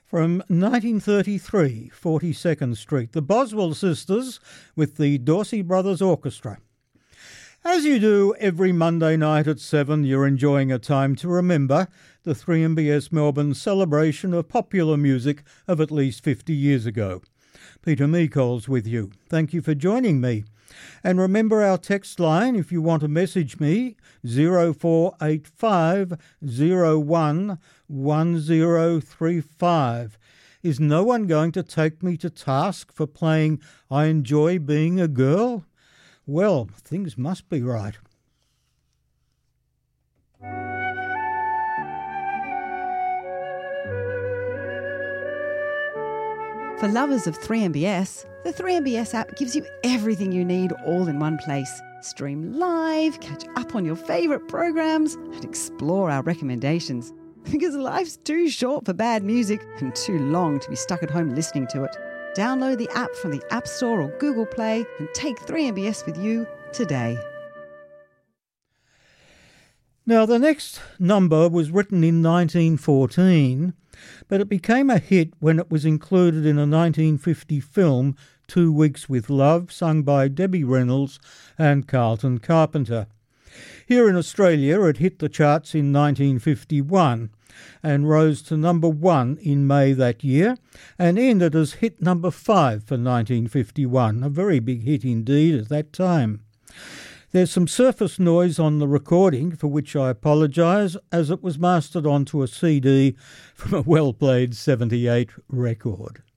From 1933, 42nd Street, the Boswell Sisters with the Dorsey Brothers Orchestra. As you do every Monday night at 7, you're enjoying a time to remember the 3MBS Melbourne celebration of popular music of at least 50 years ago. Peter Meekols with you. Thank you for joining me. And remember our text line if you want to message me, 0485 01 1035. Is no one going to take me to task for playing I Enjoy Being a Girl? Well, things must be right. For lovers of 3MBS, the 3MBS app gives you everything you need all in one place. Stream live, catch up on your favourite programs, and explore our recommendations. Because life's too short for bad music and too long to be stuck at home listening to it. Download the app from the App Store or Google Play and take 3MBS with you today. Now, the next number was written in 1914, but it became a hit when it was included in a 1950 film, 2 Weeks with Love, sung by Debbie Reynolds and Carlton Carpenter. Here in Australia, it hit the charts in 1951 and rose to number 1 in May that year and ended as hit number 5 for 1951, a very big hit indeed at that time. There's some surface noise on the recording, for which I apologise, as it was mastered onto a CD from a well-played 78 record.